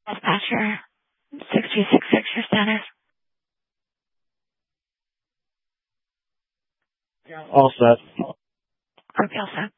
Dispatcher 6266, your status. All set. Copy, all set.